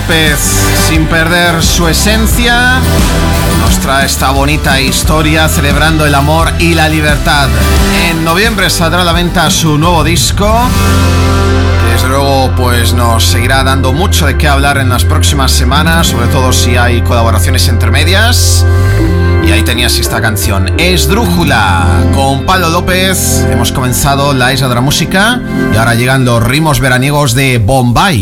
López, sin perder su esencia, nos trae esta bonita historia celebrando el amor y la libertad. En noviembre saldrá a la venta su nuevo disco, que desde luego pues nos seguirá dando mucho de qué hablar en las próximas semanas, sobre todo si hay colaboraciones intermedias. Y ahí tenías esta canción, Esdrújula, con Pablo López. Hemos comenzado la Isla de la Música y ahora llegan los ritmos veraniegos de Bombay.